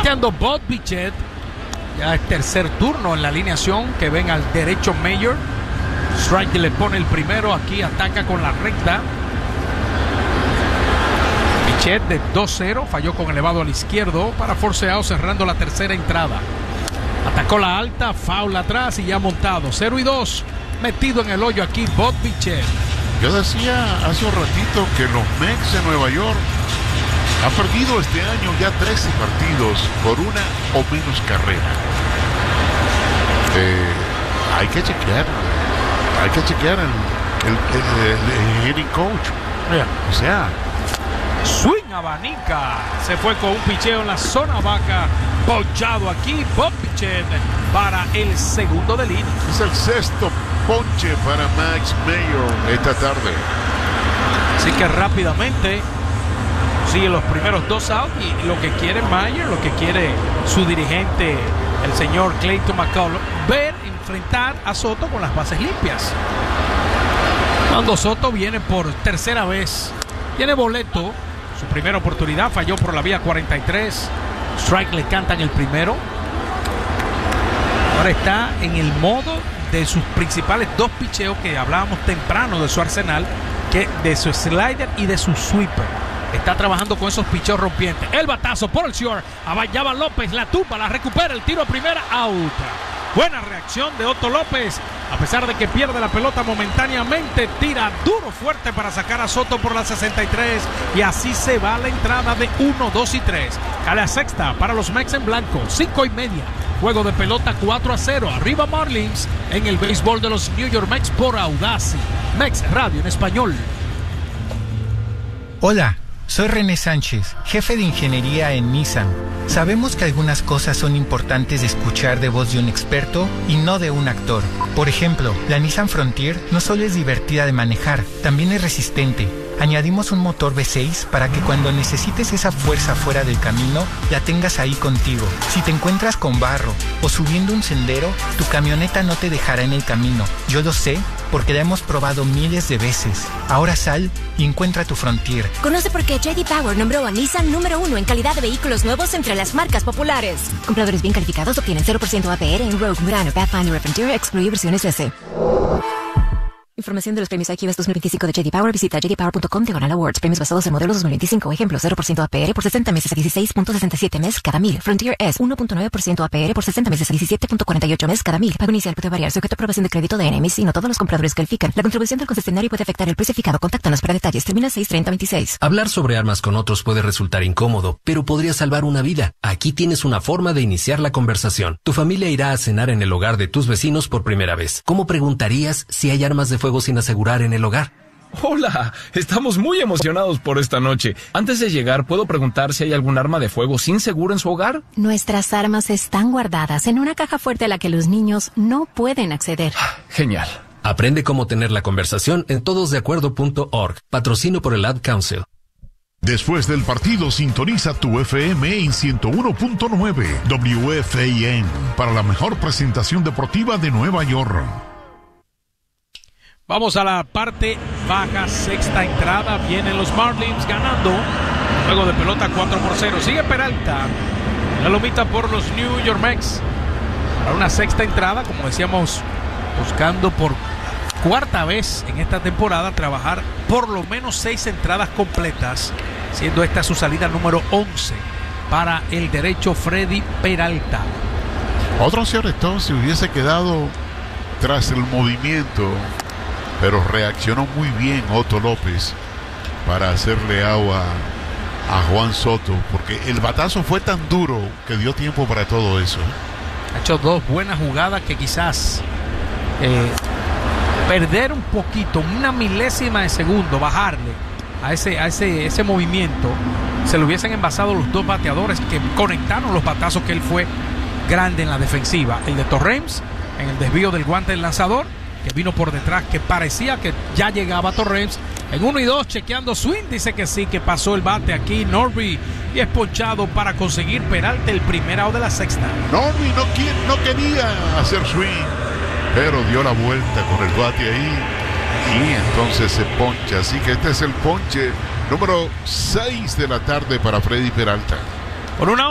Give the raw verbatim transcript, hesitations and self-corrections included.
Bateando Bob Bichette. Ya es tercer turno en la alineación. Que ven al derecho Mayer. Strike le pone el primero. Aquí ataca con la recta. Bichette de dos cero. Falló con elevado al izquierdo para forceado cerrando la tercera entrada. Atacó la alta. Foul atrás y ya montado. cero y dos. Metido en el hoyo aquí Bob Bichette. Yo decía hace un ratito que los Mets de Nueva York han perdido este año ya trece partidos por una o menos carrera. Eh, hay que chequear, hay que chequear el, el, el, el, el hitting coach. O sea, swing abanica. Se fue con un picheo en la zona baja. Ponchado aquí Bob Bichette para el segundo del inning. Es el sexto ponche para Max Mayer esta tarde. Así que rápidamente sigue los primeros dos outs y lo que quiere Mayer, lo que quiere su dirigente, el señor Clayton McCullough, ver enfrentar a Soto con las bases limpias. Cuando Soto viene por tercera vez, tiene boleto, su primera oportunidad, falló por la vía cuarenta y tres, strike le cantan el primero. Ahora está en el modo de sus principales dos picheos que hablábamos temprano de su arsenal, que de su slider y de su sweeper. Está trabajando con esos picheos rompientes. El batazo por el short. Allá López, la tumba, la recupera, el tiro a primera, out. Buena reacción de Otto López. A pesar de que pierde la pelota momentáneamente, tira duro, fuerte para sacar a Soto por la sesenta y tres. Y así se va la entrada de uno, dos y tres. A la sexta para los Mets en blanco. cinco y media. Juego de pelota cuatro a cero. Arriba Marlins en el béisbol de los New York Mets por Audacy. Mets Radio en español. Hola, soy René Sánchez, jefe de ingeniería en Nissan. Sabemos que algunas cosas son importantes de escuchar de voz de un experto y no de un actor. Por ejemplo, la Nissan Frontier no solo es divertida de manejar, también es resistente. Añadimos un motor V seis para que cuando necesites esa fuerza fuera del camino, la tengas ahí contigo. Si te encuentras con barro o subiendo un sendero, tu camioneta no te dejará en el camino. Yo lo sé porque la hemos probado miles de veces. Ahora sal y encuentra tu Frontier. Conoce por qué J D Power nombró a Nissan número uno en calidad de vehículos nuevos entre las marcas populares. Compradores bien calificados obtienen cero por ciento A P R en Rogue, Murano, Pathfinder y Frontier, excluye versiones S. Información de los premios I Q S dos mil veinticinco de J D Power. Visita j d power punto com diagonal awards. Premios basados en modelos dos mil veinticinco. Ejemplo, cero por ciento A P R por sesenta meses a dieciséis punto sesenta y siete mes cada mil. Frontier S uno punto nueve por ciento A P R por sesenta meses a diecisiete punto cuarenta y ocho mes cada mil. Pago inicial puede variar sujeto a aprobación de crédito de N M I C y no todos los compradores califican. La contribución del concesionario puede afectar el precio fijado. Contáctanos para detalles. Termina seis treinta veintiséis. Hablar sobre armas con otros puede resultar incómodo, pero podría salvar una vida. Aquí tienes una forma de iniciar la conversación. Tu familia irá a cenar en el hogar de tus vecinos por primera vez. ¿Cómo preguntarías si hay armas de fuego sin asegurar en el hogar? Hola, estamos muy emocionados por esta noche. Antes de llegar, ¿puedo preguntar si hay algún arma de fuego sin seguro en su hogar? Nuestras armas están guardadas en una caja fuerte a la que los niños no pueden acceder. Genial. Aprende cómo tener la conversación en todos de acuerdo punto org. Patrocino por el Ad Council. Después del partido, sintoniza tu F M en ciento uno punto nueve W F A N para la mejor presentación deportiva de Nueva York. Vamos a la parte baja, sexta entrada. Vienen los Marlins ganando. Juego de pelota cuatro por cero. Sigue Peralta. La lomita por los New York Mets. Para una sexta entrada, como decíamos, buscando por cuarta vez en esta temporada trabajar por lo menos seis entradas completas, siendo esta su salida número once para el derecho Freddy Peralta. Otro cierto se hubiese quedado tras el movimiento, pero reaccionó muy bien Otto López para hacerle agua a Juan Soto, porque el batazo fue tan duro que dio tiempo para todo eso. Ha hecho dos buenas jugadas que quizás eh, perder un poquito, una milésima de segundo, bajarle a ese, a ese, ese movimiento, se le hubiesen envasado los dos bateadores que conectaron los batazos, que él fue grande en la defensiva. El de Torrens en el desvío del guante del lanzador, que vino por detrás, que parecía que ya llegaba Torrens. En uno y dos, chequeando swing, dice que sí, que pasó el bate aquí Norby y es ponchado para conseguir Peralta el primer out de la sexta. Norby no, no quería hacer swing, pero dio la vuelta con el bate ahí y entonces se poncha. Así que este es el ponche número seis de la tarde para Freddy Peralta. Por una